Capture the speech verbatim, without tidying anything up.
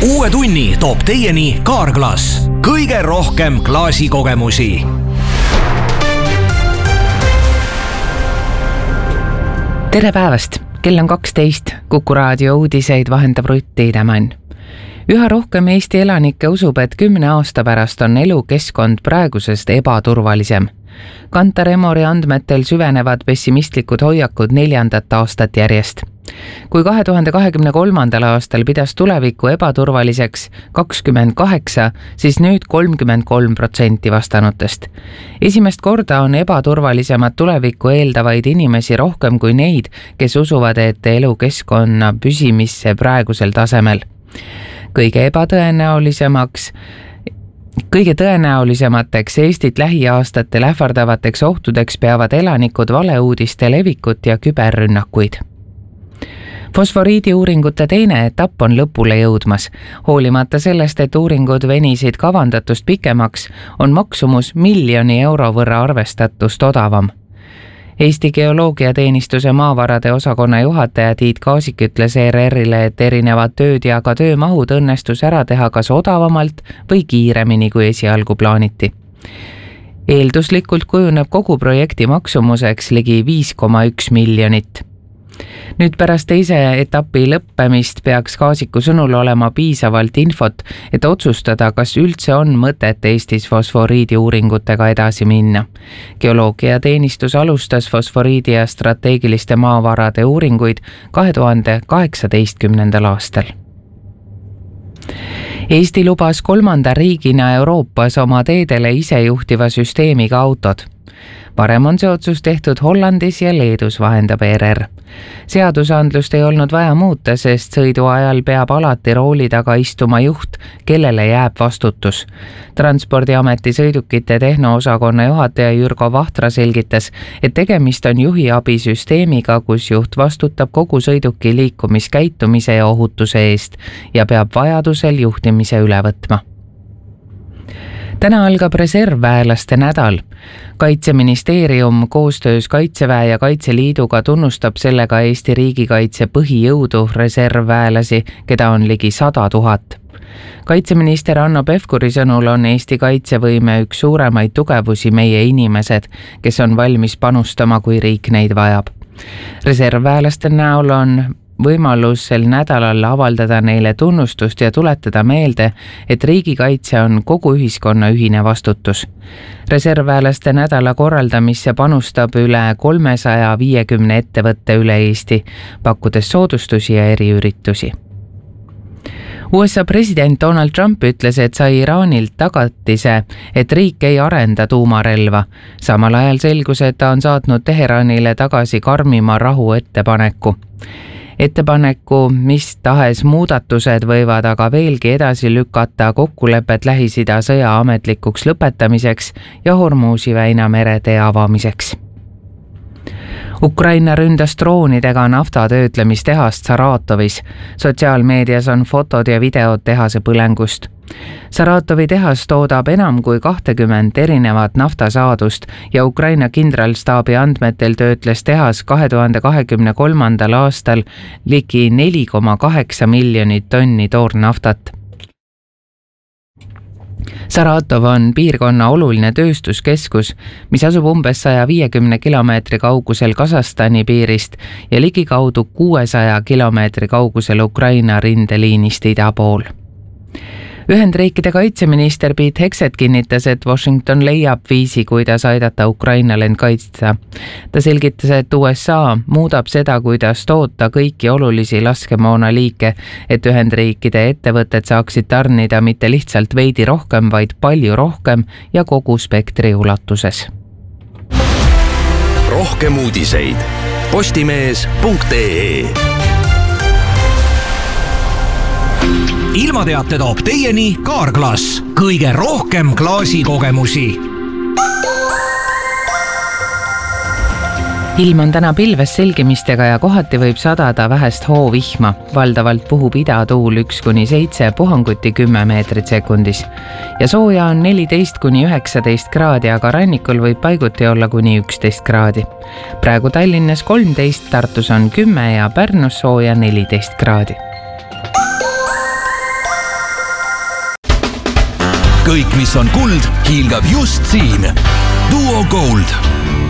uue tunni toob teieni Carglass. Kõige rohkem klaasikogemusi. Tere päevast! Kell on kaksteist. Kuku raadio uudiseid vahendab Rutt Tiidemann. Üha rohkem Eesti elanikke usub, et kümne aasta pärast on elukeskkond praegusest ebaturvalisem. Kantar Emori andmetel süvenevad pessimistlikud hoiakud neljandat aastat järjest. Kui kahe tuhande kahekümne kolmandal aastal pidas tuleviku ebaturvaliseks kakskümmend kaheksa, siis nüüd kolmkümmend kolm protsenti vastanutest. Esimest korda on ebaturvalisemat tulevikku eeldavaid inimesi rohkem kui neid, kes usuvad, et elukeskkonna püsimisse praegusel tasemel. Kõige ebatõenäolisemaks Kõige tõenäolisemateks Eestit lähiaastatel ähvardavateks ohtudeks peavad elanikud valeuudiste levikut ja küberrünnakuid. Fosforiidi uuringute teine etapp on lõpule jõudmas. Hoolimata sellest, et uuringud venisid kavandatust pikemaks, on maksumus miljoni euro võrra arvestatust odavam. Eesti Geoloogiateenistuse maavarade osakonna juhataja Tiit Kaasik ütles E R R-ile, et erinevad tööd ja ka töömahud õnnestus ära teha kas odavamalt või kiiremini kui esialgu plaaniti. Eelduslikult kujuneb kogu projekti maksumuseks ligi viis koma üks miljonit. Nüüd pärast teise etapi lõppemist peaks Kaasiku sõnul olema piisavalt infot, et otsustada, kas üldse on mõtet Eestis fosforiidi uuringutega edasi minna. Geoloogiateenistus alustas fosforiidi ja strateegiliste maavarade uuringuid kahe tuhande kaheksateistkümnendal aastal. Eesti lubas kolmanda riigina Euroopas oma teedele isejuhtiva süsteemiga autod. Varem on see otsus tehtud Hollandis ja Leedus, vahendab E R R. Seadusandlust ei olnud vaja muuta, sest sõidu ajal peab alati rooli taga istuma juht, kellele jääb vastutus. Transpordiameti sõidukite tehnoosakonna juhataja Jürgo Vahtra selgitas, et tegemist on juhi abisüsteemiga, kus juht vastutab kogu sõiduki liikumiskäitumise ja ohutuse eest ja peab vajadusel juhtimise üle võtma. Täna algab reservväelaste nädal. Kaitseministeerium koostöös Kaitseväe ja Kaitseliiduga tunnustab sellega Eesti riigikaitse põhijõudu reservväelasi, keda on ligi sada tuhat. Kaitseminister Hanno Pevkuri sõnul on Eesti kaitsevõime üks suuremaid tugevusi meie inimesed, kes on valmis panustama, kui riik neid vajab. Reservväelaste näol on võimalus sel nädalal avaldada neile tunnustust ja tuletada meelde, et riigikaitse on kogu ühiskonna ühine vastutus. Reservväelaste nädala korraldamisse panustab üle kolmesaja viiekümne ettevõtte üle Eesti, pakkudes soodustusi ja eriüritusi. U S A president Donald Trump ütles, et sai Iraanilt tagatise, et riik ei arenda tuumarelva. Samal ajal selgus, et ta on saatnud Teheranile tagasi karmima rahu ettepaneku. Ettepaneku, mis tahes muudatused võivad aga veelgi edasi lükata kokkulepet Lähis-Ida sõja ametlikuks lõpetamiseks ja Hormuzi väina meretee avamiseks. Ukraina ründas droonidega naftatöötlemistehast Saratovis. Sotsiaalmeedias on fotod ja videod tehase põlengust. Saratovi tehas toodab enam kui kakskümmend erinevat naftasaadust ja Ukraina kindralstaabi andmetel töötles tehas kahe tuhande kahekümne kolmandal aastal ligi neli koma kaheksa miljonit tonni toornaftat. Saratov on piirkonna oluline tööstuskeskus, mis asub umbes saja viiekümne kilomeetri kaugusel Kasahstani piirist ja ligikaudu kuuesaja kilomeetri kaugusel Ukraina rindeliinist ida pool. Ühendriikide kaitseminister Pete Hegseth kinnitas, et Washington leiab viisi, kuidas aidata Ukrainal end kaitsta. Ta selgitas, et U S A muudab seda, kuidas toota kõiki olulisi laskemoona liike, et Ühendriikide ettevõtted saaksid tarnida mitte lihtsalt veidi rohkem, vaid palju rohkem ja kogu spektri ulatuses. Rohkem uudiseid postimees punkt ee. Ilmateate toob teieni Carglass. Kõige rohkem klaasikogemusi. Ilm on täna pilves selgimistega ja kohati võib sadada vähest hoovihma. Valdavalt puhub idatuul üks kuni seitse, puhanguti kümme meetrit sekundis. Ja sooja on neliteist kuni üheksateist kraadi, aga rannikul võib paiguti olla kuni üksteist kraadi. Praegu Tallinnas kolmteist, Tartus on kümme ja Pärnus sooja neliteist kraadi. kõik, mis on kuld, hiilgab just siin. Duo Gold.